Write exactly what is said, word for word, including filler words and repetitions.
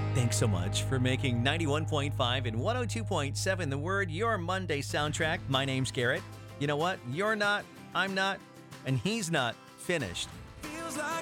Thanks so much for making ninety-one point five and one oh two point seven The Word your Monday soundtrack. My name's Garrett. You know what? You're not, I'm not, and he's not finished.